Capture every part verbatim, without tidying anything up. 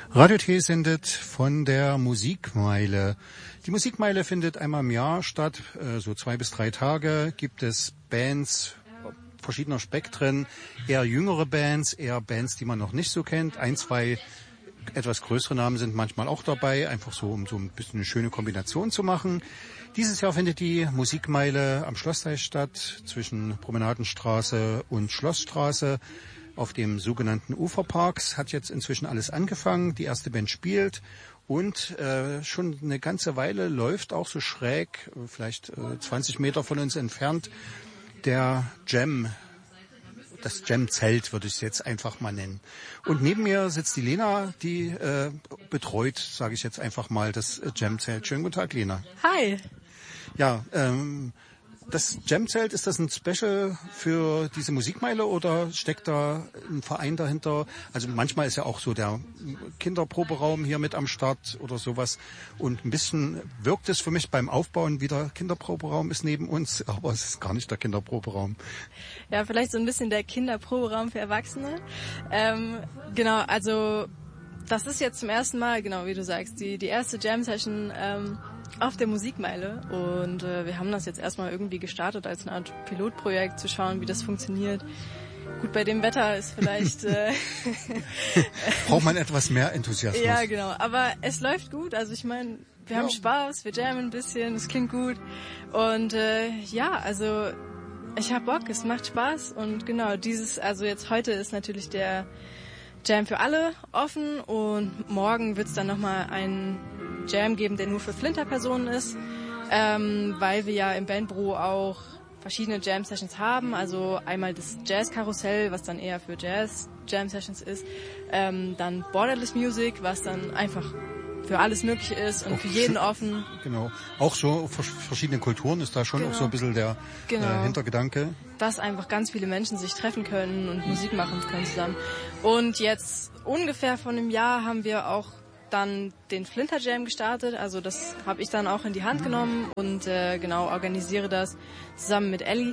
Radio T sendet von der Musikmeile. Die Musikmeile findet einmal im Jahr statt, so zwei bis drei Tage. Gibt es Bands verschiedener Spektren, eher jüngere Bands, eher Bands, die man noch nicht so kennt. Ein, zwei etwas größere Namen sind manchmal auch dabei, einfach so, um so ein bisschen eine schöne Kombination zu machen. Dieses Jahr findet die Musikmeile am Schlossteich statt, zwischen Promenadenstraße und Schlossstraße. Auf dem sogenannten Uferparks hat jetzt inzwischen alles angefangen. Die erste Band spielt und äh, schon eine ganze Weile läuft auch so schräg, vielleicht äh, zwanzig Meter von uns entfernt, der Jam, das Jam-Zelt würde ich es jetzt einfach mal nennen. Und neben mir sitzt die Lena, die äh, betreut, sage ich jetzt einfach mal, das Jam-Zelt. Schönen guten Tag, Lena. Hi. Ja, ähm... Das Jam-Zelt, ist das ein Special für diese Musikmeile oder steckt da ein Verein dahinter? Also manchmal ist ja auch so der Kinderproberaum hier mit am Start oder sowas. Und ein bisschen wirkt es für mich beim Aufbauen wie der Kinderproberaum ist neben uns, aber es ist gar nicht der Kinderproberaum. Ja, vielleicht so ein bisschen der Kinderproberaum für Erwachsene. Ähm, genau, also das ist jetzt zum ersten Mal, genau wie du sagst, die, die erste Jam-Session ähm, auf der Musikmeile und äh, wir haben das jetzt erstmal irgendwie gestartet als eine Art Pilotprojekt, zu schauen, wie das funktioniert. Gut, bei dem Wetter ist vielleicht... Äh, braucht man etwas mehr Enthusiasmus. Ja, genau, aber es läuft gut, also ich meine, wir ja. haben Spaß, wir jammen ein bisschen, es klingt gut und äh, ja, also ich hab Bock, es macht Spaß und genau, dieses, also jetzt heute ist natürlich der Jam für alle offen und morgen wird es dann nochmal einen Jam geben, der nur für Flinter-Personen ist, ähm, weil wir ja im Bandbüro auch verschiedene Jam-Sessions haben, also einmal das Jazz-Karussell, was dann eher für Jazz-Jam-Sessions ist, ähm, dann Borderless Music, was dann einfach für alles Mögliche ist und auch für jeden offen. Genau, auch so verschiedene Kulturen ist da schon genau. auch so ein bisschen der genau. äh, Hintergedanke. Dass einfach ganz viele Menschen sich treffen können und Musik machen können zusammen. Und jetzt ungefähr vor einem Jahr haben wir auch dann den Flinter Jam gestartet, also das habe ich dann auch in die Hand genommen und äh, genau organisiere das zusammen mit Ellie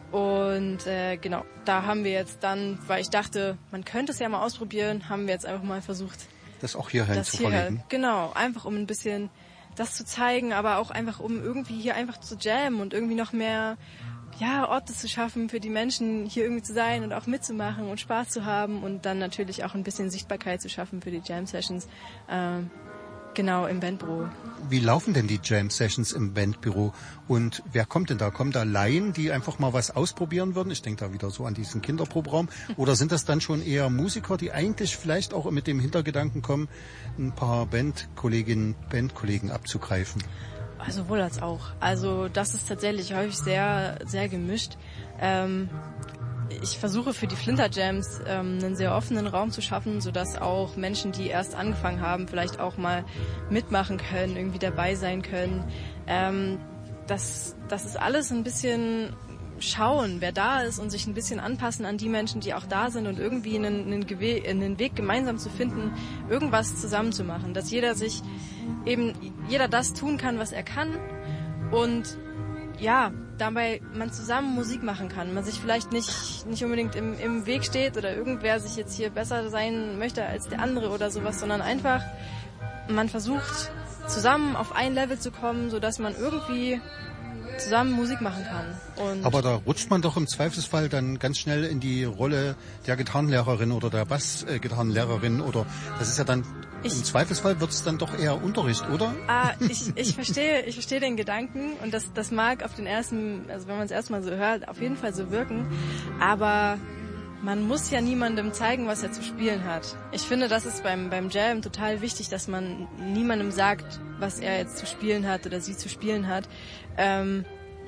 und äh, genau, da haben wir jetzt dann, weil ich dachte, man könnte es ja mal ausprobieren, haben wir jetzt einfach mal versucht, das auch hierhin zu verlegen. Genau, einfach um ein bisschen das zu zeigen, aber auch einfach um irgendwie hier einfach zu jammen und irgendwie noch mehr ja, Orte zu schaffen für die Menschen, hier irgendwie zu sein und auch mitzumachen und Spaß zu haben und dann natürlich auch ein bisschen Sichtbarkeit zu schaffen für die Jam-Sessions, äh, genau, im Bandbüro. Wie laufen denn die Jam-Sessions im Bandbüro und wer kommt denn da? Kommen da Laien, die einfach mal was ausprobieren würden? Ich denke da wieder so an diesen Kinderproberaum. Oder sind das dann schon eher Musiker, die eigentlich vielleicht auch mit dem Hintergedanken kommen, ein paar Bandkolleginnen, Bandkollegen abzugreifen? Also sowohl als auch. Also das ist tatsächlich häufig sehr, sehr gemischt. Ähm, ich versuche für die Flinter Jams ähm, einen sehr offenen Raum zu schaffen, sodass auch Menschen, die erst angefangen haben, vielleicht auch mal mitmachen können, irgendwie dabei sein können. Ähm, das, das ist alles ein bisschen schauen, wer da ist und sich ein bisschen anpassen an die Menschen, die auch da sind und irgendwie einen, einen, Gewe- einen Weg gemeinsam zu finden, irgendwas zusammen zu machen, dass jeder sich eben, jeder das tun kann, was er kann und ja, dabei man zusammen Musik machen kann, man sich vielleicht nicht, nicht unbedingt im, im Weg steht oder irgendwer sich jetzt hier besser sein möchte als der andere oder sowas, sondern einfach man versucht zusammen auf ein Level zu kommen, sodass man irgendwie zusammen Musik machen kann. Und aber da rutscht man doch im Zweifelsfall dann ganz schnell in die Rolle der Gitarrenlehrerin oder der Bassgitarrenlehrerin oder das ist ja dann, ich, im Zweifelsfall wird es dann doch eher Unterricht, oder? Ah, ich, ich verstehe, ich verstehe den Gedanken und das, das mag auf den ersten, also wenn man es erstmal so hört, auf jeden Fall so wirken, aber man muss ja niemandem zeigen, was er zu spielen hat. Ich finde, das ist beim, beim Jam total wichtig, dass man niemandem sagt, was er jetzt zu spielen hat oder sie zu spielen hat, ähm,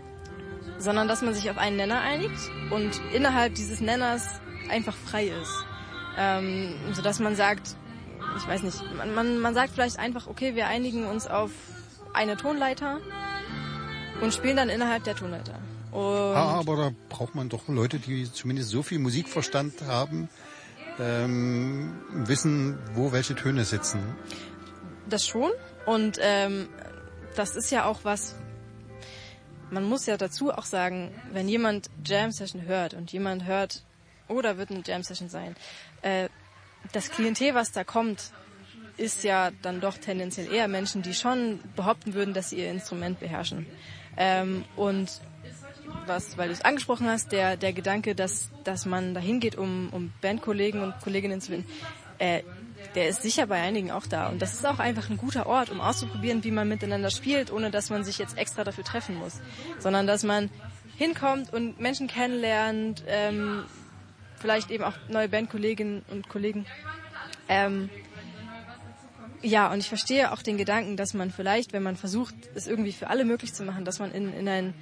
sondern dass man sich auf einen Nenner einigt und innerhalb dieses Nenners einfach frei ist. Ähm, sodass man sagt, ich weiß nicht, man, man, man sagt vielleicht einfach, okay, wir einigen uns auf eine Tonleiter und spielen dann innerhalb der Tonleiter. Und ja, aber da braucht man doch Leute, die zumindest so viel Musikverstand haben, ähm, wissen, wo welche Töne sitzen. Das schon. Und ähm, das ist ja auch was, man muss ja dazu auch sagen, wenn jemand Jam-Session hört und jemand hört, oh, da wird eine Jam-Session sein, äh, das Klientel, was da kommt, ist ja dann doch tendenziell eher Menschen, die schon behaupten würden, dass sie ihr Instrument beherrschen. Ähm, und was, weil du es angesprochen hast, der der Gedanke, dass dass man dahin geht, um um Bandkollegen und Kolleginnen zu finden, äh, der ist sicher bei einigen auch da. Und das ist auch einfach ein guter Ort, um auszuprobieren, wie man miteinander spielt, ohne dass man sich jetzt extra dafür treffen muss. Sondern dass man hinkommt und Menschen kennenlernt, ähm, vielleicht eben auch neue Bandkolleginnen und Kollegen. Ähm, ja, und ich verstehe auch den Gedanken, dass man vielleicht, wenn man versucht, es irgendwie für alle möglich zu machen, dass man in, in ein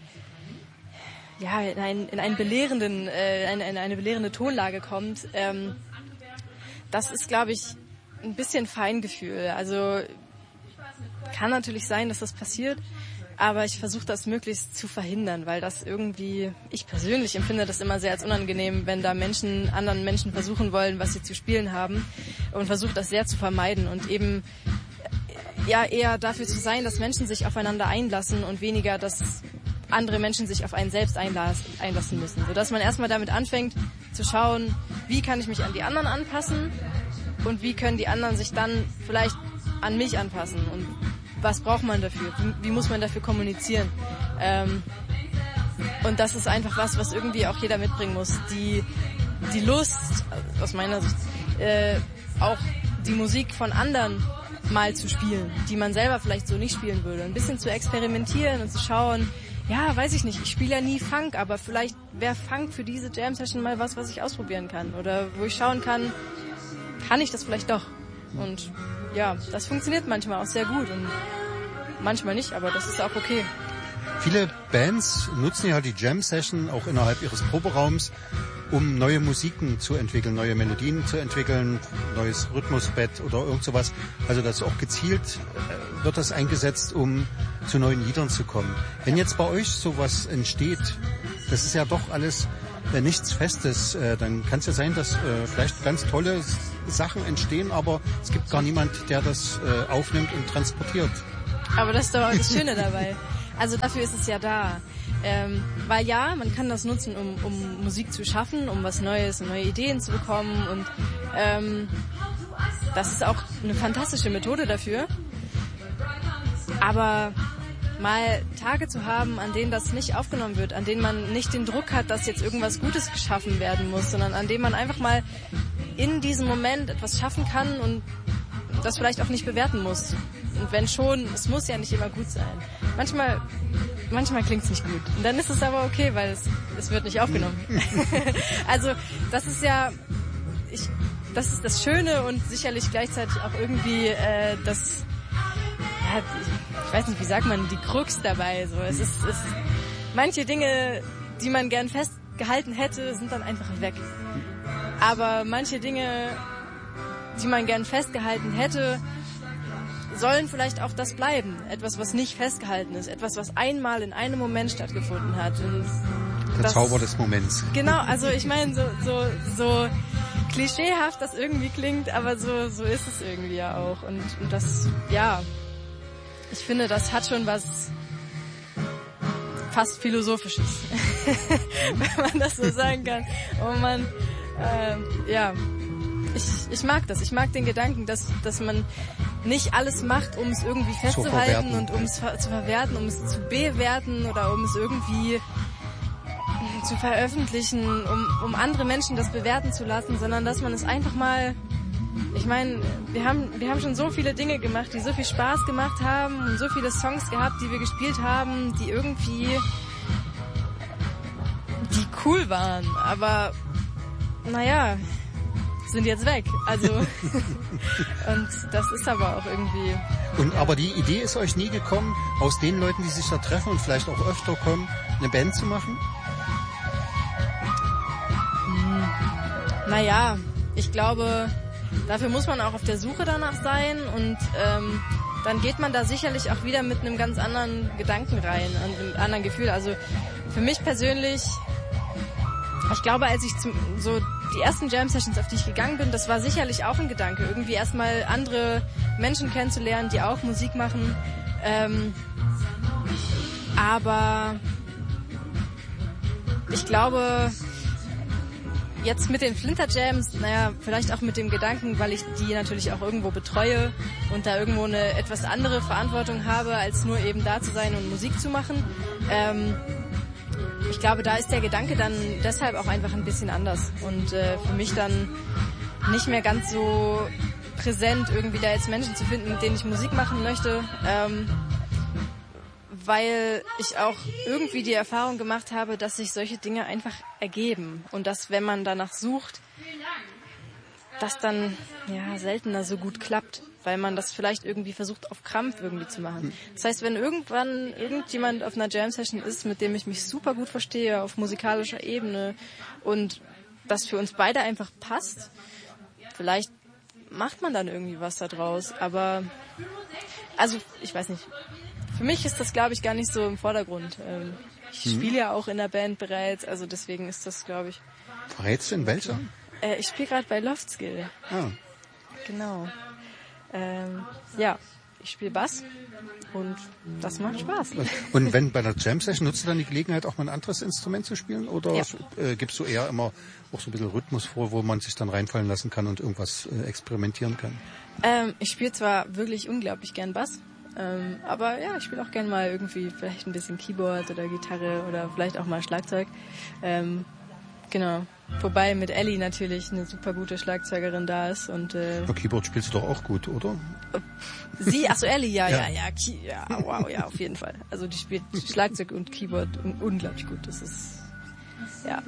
ja, in, ein, in einen belehrenden, äh, in, in eine belehrende Tonlage kommt. Ähm, das ist, glaube ich, ein bisschen Feingefühl. Also kann natürlich sein, dass das passiert, aber ich versuche das möglichst zu verhindern, weil das irgendwie, ich persönlich empfinde das immer sehr als unangenehm, wenn da Menschen, anderen Menschen versuchen wollen, was sie zu spielen haben, und versuche das sehr zu vermeiden und eben ja eher dafür zu sein, dass Menschen sich aufeinander einlassen und weniger, dass andere Menschen sich auf einen selbst einlassen müssen. Sodass man erstmal damit anfängt zu schauen, wie kann ich mich an die anderen anpassen und wie können die anderen sich dann vielleicht an mich anpassen und was braucht man dafür, wie, wie muss man dafür kommunizieren. Ähm, und das ist einfach was, was irgendwie auch jeder mitbringen muss. Die, die Lust, aus meiner Sicht, äh, auch die Musik von anderen mal zu spielen, die man selber vielleicht so nicht spielen würde. Ein bisschen zu experimentieren und zu schauen, ja, weiß ich nicht, ich spiele ja nie Funk, aber vielleicht wäre Funk für diese Jam-Session mal was, was ich ausprobieren kann. Oder wo ich schauen kann, kann ich das vielleicht doch. Und ja, das funktioniert manchmal auch sehr gut und manchmal nicht, aber das ist auch okay. Viele Bands nutzen ja die Jam-Session auch innerhalb ihres Proberaums, um neue Musiken zu entwickeln, neue Melodien zu entwickeln, neues Rhythmusbett oder irgend sowas. Also das auch gezielt äh, wird das eingesetzt, um zu neuen Liedern zu kommen. Wenn jetzt bei euch sowas entsteht, das ist ja doch alles äh, nichts Festes, äh, dann kann es ja sein, dass äh, vielleicht ganz tolle Sachen entstehen, aber es gibt gar niemand, der das äh, aufnimmt und transportiert. Aber das ist doch das Schöne dabei. Also dafür ist es ja da. Ähm, weil ja, man kann das nutzen, um, um Musik zu schaffen, um was Neues, neue Ideen zu bekommen, und ähm, das ist auch eine fantastische Methode dafür. Aber mal Tage zu haben, an denen das nicht aufgenommen wird, an denen man nicht den Druck hat, dass jetzt irgendwas Gutes geschaffen werden muss, sondern an denen man einfach mal in diesem Moment etwas schaffen kann und das vielleicht auch nicht bewerten muss. Und wenn schon, es muss ja nicht immer gut sein. Manchmal, manchmal klingt es nicht gut. Und dann ist es aber okay, weil es, es wird nicht aufgenommen. Also das ist ja, ich, das ist das Schöne und sicherlich gleichzeitig auch irgendwie äh, das, ja, ich, ich weiß nicht, wie sagt man, die Krux dabei. So, es ist, es, manche Dinge, die man gern festgehalten hätte, sind dann einfach weg. Aber manche Dinge, die man gern festgehalten hätte, sollen vielleicht auch das bleiben. Etwas, was nicht festgehalten ist. Etwas, was einmal in einem Moment stattgefunden hat. Und der das, Zauber des Moments. Genau, also ich meine, so, so, so klischeehaft das irgendwie klingt, aber so, so ist es irgendwie ja auch. Und, und das, ja, ich finde, das hat schon was fast Philosophisches. Wenn man das so sagen kann. Oh man, äh, ja... Ich, ich mag das. Ich mag den Gedanken, dass, dass man nicht alles macht, um es irgendwie festzuhalten und um es zu verwerten, um es zu bewerten oder um es irgendwie zu veröffentlichen, um, um andere Menschen das bewerten zu lassen, sondern dass man es einfach mal, ich meine, wir haben, wir haben schon so viele Dinge gemacht, die so viel Spaß gemacht haben und so viele Songs gehabt, die wir gespielt haben, die irgendwie, die cool waren, aber naja, sind jetzt weg. Also und das ist aber auch irgendwie. Und aber die Idee ist euch nie gekommen, aus den Leuten, die sich da treffen und vielleicht auch öfter kommen, eine Band zu machen? Hm. Naja, ich glaube, dafür muss man auch auf der Suche danach sein und ähm, dann geht man da sicherlich auch wieder mit einem ganz anderen Gedanken rein und einem anderen Gefühl. Also für mich persönlich, ich glaube, als ich zum, so die ersten Jam-Sessions, auf die ich gegangen bin, das war sicherlich auch ein Gedanke, irgendwie erstmal andere Menschen kennenzulernen, die auch Musik machen. Ähm, aber ich glaube, jetzt mit den Flinter Jams, naja, vielleicht auch mit dem Gedanken, weil ich die natürlich auch irgendwo betreue und da irgendwo eine etwas andere Verantwortung habe, als nur eben da zu sein und Musik zu machen. Ähm, ich glaube, da ist der Gedanke dann deshalb auch einfach ein bisschen anders und äh, für mich dann nicht mehr ganz so präsent, irgendwie da jetzt Menschen zu finden, mit denen ich Musik machen möchte. Ähm, weil ich auch irgendwie die Erfahrung gemacht habe, dass sich solche Dinge einfach ergeben und dass, wenn man danach sucht, das dann ja seltener so gut klappt, weil man das vielleicht irgendwie versucht, auf Krampf irgendwie zu machen. Das heißt, wenn irgendwann irgendjemand auf einer Jam-Session ist, mit dem ich mich super gut verstehe, auf musikalischer Ebene und das für uns beide einfach passt, vielleicht macht man dann irgendwie was da draus, aber also, ich weiß nicht. Für mich ist das, glaube ich, gar nicht so im Vordergrund. Ich mhm. spiele ja auch in der Band bereits, also deswegen ist das, glaube ich... Verrätst du in welcher? Äh, ich spiele gerade bei Loftskill. Ah. Genau. Ähm, ja, ich spiele Bass und das macht Spaß. Und wenn bei der Jam-Session, nutzt du dann die Gelegenheit, auch mal ein anderes Instrument zu spielen? Oder ja. äh, gibst du eher immer auch so ein bisschen Rhythmus vor, wo man sich dann reinfallen lassen kann und irgendwas äh, experimentieren kann? Ähm, ich spiele zwar wirklich unglaublich gern Bass, Ähm, aber ja, ich spiele auch gerne mal irgendwie vielleicht ein bisschen Keyboard oder Gitarre oder vielleicht auch mal Schlagzeug. Ähm, genau. Wobei mit Ellie natürlich eine super gute Schlagzeugerin da ist und äh, ja, Keyboard spielst du doch auch gut, oder? Sie, ach so, Ellie, ja, ja, ja, ja, ja, wow, ja, auf jeden Fall. Also die spielt Schlagzeug und Keyboard unglaublich gut. Das ist ja.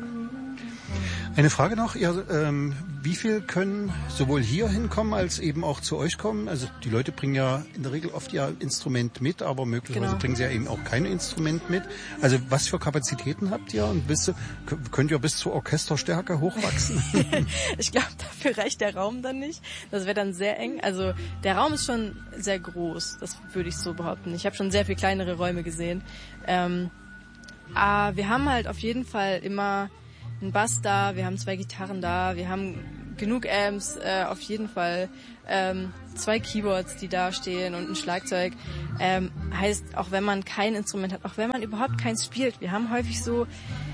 Eine Frage noch, ja, ähm, wie viel können sowohl hier hinkommen als eben auch zu euch kommen? Also die Leute bringen ja in der Regel oft ihr Instrument mit, aber möglicherweise genau. bringen sie ja eben auch kein Instrument mit. Also was für Kapazitäten habt ihr und bis, könnt ihr bis zur Orchesterstärke hochwachsen? Ich glaube, dafür reicht der Raum dann nicht. Das wäre dann sehr eng. Also der Raum ist schon sehr groß, das würde ich so behaupten. Ich habe schon sehr viel kleinere Räume gesehen. Ähm, aber wir haben halt auf jeden Fall immer einen Bass da, wir haben zwei Gitarren da, wir haben genug Amps, äh, auf jeden Fall ähm, zwei Keyboards, die da stehen und ein Schlagzeug. Ähm, heißt, auch wenn man kein Instrument hat, auch wenn man überhaupt keins spielt, wir haben häufig so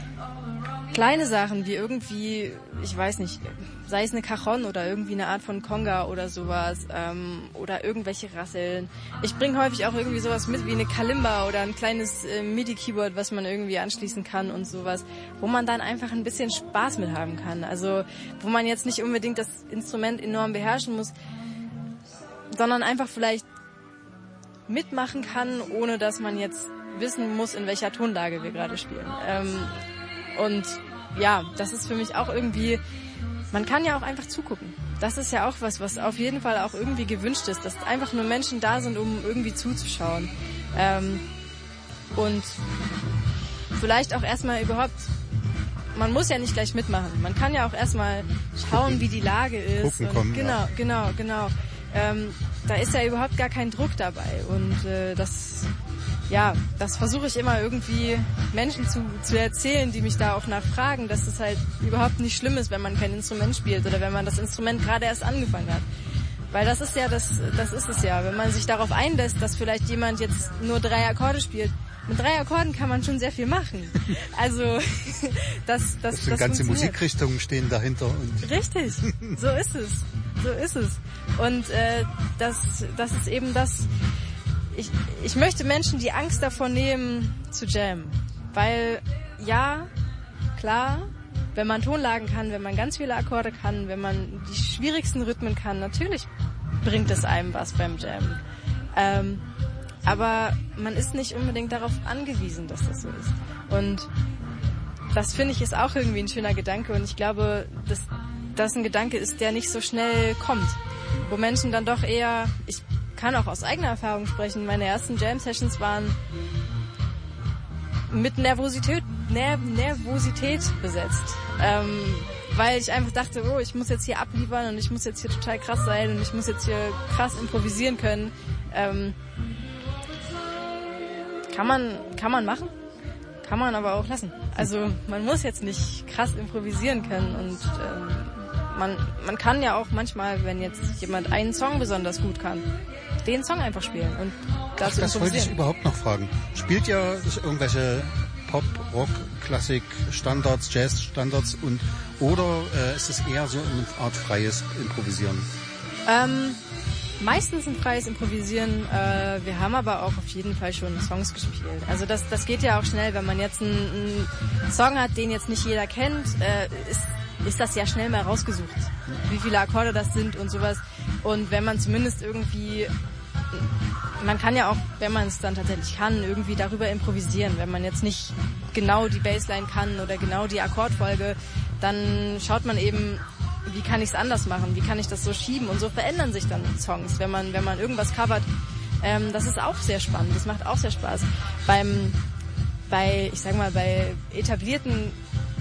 kleine Sachen wie irgendwie, ich weiß nicht, sei es eine Cajon oder irgendwie eine Art von Conga oder sowas ähm, oder irgendwelche Rasseln. Ich bringe häufig auch irgendwie sowas mit wie eine Kalimba oder ein kleines äh, MIDI-Keyboard, was man irgendwie anschließen kann und sowas, wo man dann einfach ein bisschen Spaß mit haben kann. Also wo man jetzt nicht unbedingt das Instrument enorm beherrschen muss, sondern einfach vielleicht mitmachen kann, ohne dass man jetzt wissen muss, in welcher Tonlage wir gerade spielen. Ähm, Und ja, das ist für mich auch irgendwie, man kann ja auch einfach zugucken. Das ist ja auch was, was auf jeden Fall auch irgendwie gewünscht ist, dass einfach nur Menschen da sind, um irgendwie zuzuschauen. Ähm, und vielleicht auch erstmal überhaupt, man muss ja nicht gleich mitmachen. Man kann ja auch erstmal schauen, wie die Lage ist. Gucken und kommen, genau, ja. genau, genau. Ähm, da ist ja überhaupt gar kein Druck dabei. Und äh, das... Ja, das versuche ich immer irgendwie Menschen zu, zu erzählen, die mich da auch nachfragen, dass es halt überhaupt nicht schlimm ist, wenn man kein Instrument spielt oder wenn man das Instrument gerade erst angefangen hat. Weil das ist ja, das, das ist es ja. Wenn man sich darauf einlässt, dass vielleicht jemand jetzt nur drei Akkorde spielt, mit drei Akkorden kann man schon sehr viel machen. Also, das, das, das, das ganze Musikrichtungen stehen dahinter. Und richtig, so ist es, so ist es. Und äh, das, das ist eben das. Ich, ich möchte Menschen die Angst davor nehmen, zu jammen. Weil, ja, klar, wenn man Tonlagen kann, wenn man ganz viele Akkorde kann, wenn man die schwierigsten Rhythmen kann, natürlich bringt es einem was beim Jammen. Ähm, aber man ist nicht unbedingt darauf angewiesen, dass das so ist. Und das, finde ich, ist auch irgendwie ein schöner Gedanke. Und ich glaube, dass das ein Gedanke ist, der nicht so schnell kommt. Wo Menschen dann doch eher... Ich, kann auch aus eigener Erfahrung sprechen. Meine ersten Jam-Sessions waren mit Nervosität, Ner- Nervosität besetzt. Ähm, weil ich einfach dachte, oh, ich muss jetzt hier abliefern und ich muss jetzt hier total krass sein und ich muss jetzt hier krass improvisieren können. Ähm, kann man, kann man machen, kann man aber auch lassen. Also man muss jetzt nicht krass improvisieren können und ähm, man, man kann ja auch manchmal, wenn jetzt jemand einen Song besonders gut kann, den Song einfach spielen und dazu Ach, das wollte ich überhaupt noch fragen. Spielt ihr irgendwelche Pop, Rock, Klassik, Standards, Jazz, Standards und oder äh, ist es eher so eine Art freies Improvisieren? Ähm, meistens ein freies Improvisieren. Äh, wir haben aber auch auf jeden Fall schon Songs gespielt. Also das, das geht ja auch schnell, wenn man jetzt einen, einen Song hat, den jetzt nicht jeder kennt, äh, ist, ist das ja schnell mal rausgesucht, wie viele Akkorde das sind und sowas. Und wenn man zumindest irgendwie, man kann ja auch, wenn man es dann tatsächlich kann, irgendwie darüber improvisieren. Wenn man jetzt nicht genau die Bassline kann oder genau die Akkordfolge, dann schaut man eben, wie kann ich es anders machen, wie kann ich das so schieben, und so verändern sich dann Songs, wenn man wenn man irgendwas covert. Ähm, das ist auch sehr spannend, das macht auch sehr Spaß. Beim, bei, ich sag mal, bei etablierten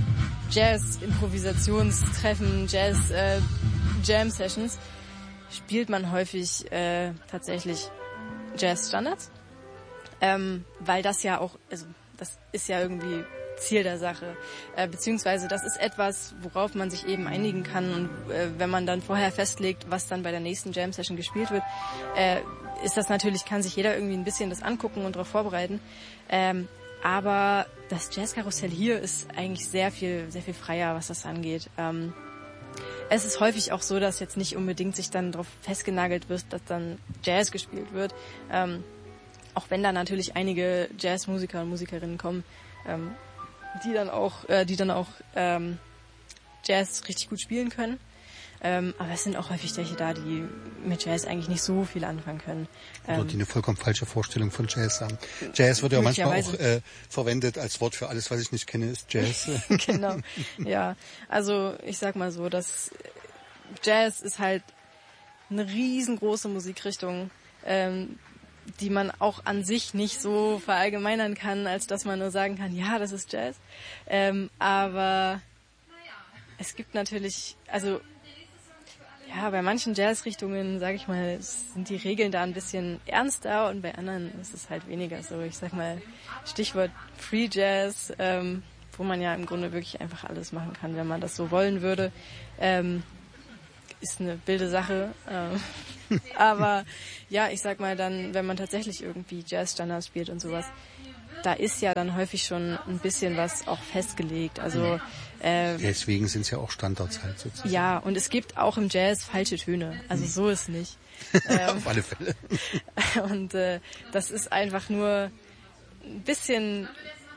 Jazz-Improvisationstreffen, Jazz-Jam-Sessions spielt man häufig äh, tatsächlich Jazz-Standards, ähm, weil das ja auch, also das ist ja irgendwie Ziel der Sache, äh, beziehungsweise das ist etwas, worauf man sich eben einigen kann, und äh, wenn man dann vorher festlegt, was dann bei der nächsten Jam-Session gespielt wird, äh, ist das natürlich, kann sich jeder irgendwie ein bisschen das angucken und darauf vorbereiten, ähm, aber das Jazzkarussell hier ist eigentlich sehr viel, sehr viel freier, was das angeht. Ähm, Es ist häufig auch so, dass jetzt nicht unbedingt sich dann darauf festgenagelt wird, dass dann Jazz gespielt wird. Ähm, auch wenn da natürlich einige Jazzmusiker und Musikerinnen kommen, ähm, die dann auch, äh, die dann auch ähm, Jazz richtig gut spielen können. Ähm, aber es sind auch häufig welche da, die mit Jazz eigentlich nicht so viel anfangen können. Oder die eine vollkommen falsche Vorstellung von Jazz haben. Jazz wird ja manchmal auch äh, verwendet als Wort für alles, was ich nicht kenne, ist Jazz. Genau, ja. Also ich sag mal so, dass Jazz ist halt eine riesengroße Musikrichtung, ähm, die man auch an sich nicht so verallgemeinern kann, als dass man nur sagen kann, ja, das ist Jazz. Ähm, aber es gibt natürlich, also ja, bei manchen Jazzrichtungen, sage ich mal, sind die Regeln da ein bisschen ernster, und bei anderen ist es halt weniger so. Ich sag mal, Stichwort Free Jazz, ähm, wo man ja im Grunde wirklich einfach alles machen kann, wenn man das so wollen würde, ähm, ist eine wilde Sache. Ähm, aber ja, ich sag mal dann, wenn man tatsächlich irgendwie Jazzstandards spielt und sowas, da ist ja dann häufig schon ein bisschen was auch festgelegt. Also äh, deswegen sind es ja auch Standards halt sozusagen. Ja, und es gibt auch im Jazz falsche Töne. Also hm. so ist nicht. ähm, Auf alle Fälle. Und äh, das ist einfach nur ein bisschen,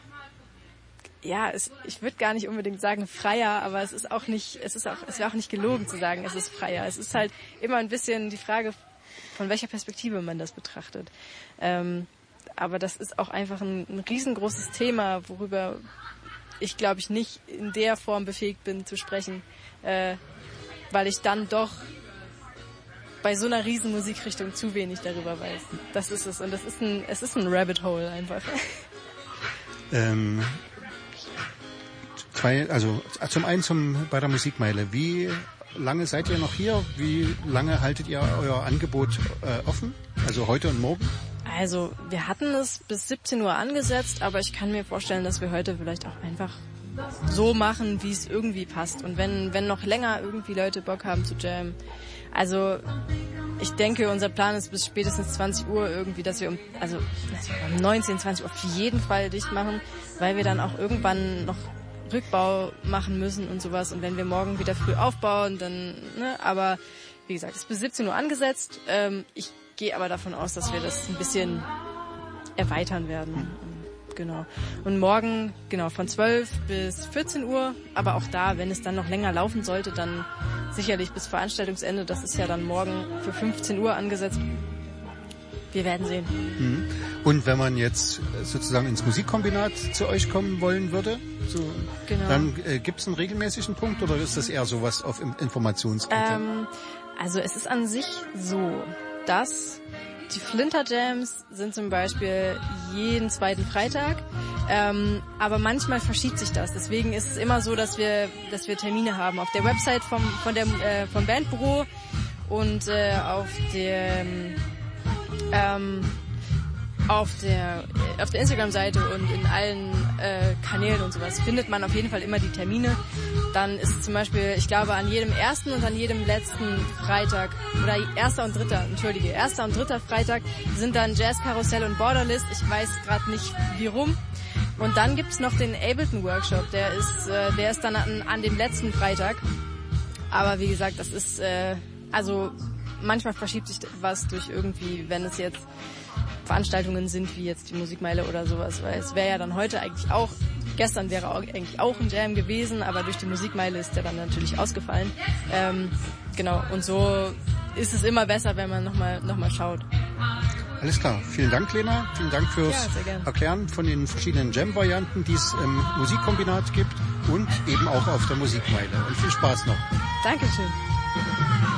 ja, es, ich würde gar nicht unbedingt sagen freier, aber es ist auch nicht, es ist auch, es wäre auch nicht gelogen zu sagen, es ist freier. Es ist halt immer ein bisschen die Frage, von welcher Perspektive man das betrachtet. Ähm, aber das ist auch einfach ein, ein riesengroßes Thema, worüber ich, glaube ich, nicht in der Form befähigt bin zu sprechen, äh, weil ich dann doch bei so einer riesen Musikrichtung zu wenig darüber weiß. Das ist es. Und das ist ein, es ist ein Rabbit Hole einfach. Ähm, zwei, also zum einen zum, bei der Musikmeile. Wie lange seid ihr noch hier? Wie lange haltet ihr euer Angebot äh, offen? Also heute und morgen? Also wir hatten es bis siebzehn Uhr angesetzt, aber ich kann mir vorstellen, dass wir heute vielleicht auch einfach so machen, wie es irgendwie passt. Und wenn wenn noch länger irgendwie Leute Bock haben zu jammen. Also ich denke, unser Plan ist bis spätestens zwanzig Uhr irgendwie, dass wir um, also um neunzehn, zwanzig Uhr auf jeden Fall dicht machen, weil wir dann auch irgendwann noch Rückbau machen müssen und sowas. Und wenn wir morgen wieder früh aufbauen, dann, ne, aber wie gesagt, es ist bis siebzehn Uhr angesetzt. Ähm, ich gehe aber davon aus, dass wir das ein bisschen erweitern werden. Genau. Und morgen, genau, von zwölf bis vierzehn Uhr, aber auch da, wenn es dann noch länger laufen sollte, dann sicherlich bis Veranstaltungsende. Das ist ja dann morgen für fünfzehn Uhr angesetzt. Wir werden sehen. Und wenn man jetzt sozusagen ins Musikkombinat zu euch kommen wollen würde, so, genau. dann äh, gibt es einen regelmäßigen Punkt, oder ist das eher sowas auf Informationskette? Ähm, also es ist an sich so, dass die Flinter Jams sind zum Beispiel jeden zweiten Freitag, ähm, aber manchmal verschiebt sich das. Deswegen ist es immer so, dass wir, dass wir Termine haben auf der Website vom, von der, äh, vom Bandbüro und äh, auf dem ähm, auf der auf der Instagram-Seite und in allen äh, Kanälen und sowas findet man auf jeden Fall immer die Termine. Dann ist zum Beispiel, ich glaube, an jedem ersten und an jedem letzten Freitag, oder erster und dritter, entschuldige, erster und dritter Freitag sind dann Jazzkarussell und Borderlist. Ich weiß gerade nicht, wie rum. Und dann gibt's noch den Ableton Workshop, der ist, äh, der ist dann an, an dem letzten Freitag. Aber wie gesagt, das ist, äh, also manchmal verschiebt sich was durch irgendwie, wenn es jetzt Veranstaltungen sind, wie jetzt die Musikmeile oder sowas, weil es wäre ja dann heute eigentlich auch, gestern wäre auch, eigentlich auch ein Jam gewesen, aber durch die Musikmeile ist der dann natürlich ausgefallen. Ähm, genau, und so ist es immer besser, wenn man nochmal noch mal schaut. Alles klar. Vielen Dank, Lena. Vielen Dank fürs ja, Erklären von den verschiedenen Jam-Varianten, die es im Musikkombinat gibt und eben auch auf der Musikmeile. Und viel Spaß noch. Dankeschön.